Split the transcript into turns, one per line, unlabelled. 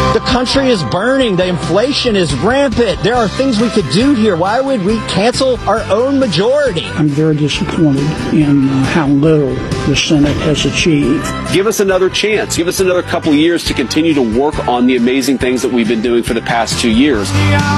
The country is burning. The inflation is rampant. There are things we could do here. Why would we cancel our own majority?
I'm very disappointed in how little the Senate has achieved.
Give us another chance. Give us another couple years to continue to work on the amazing things that we've been doing for the past 2 years.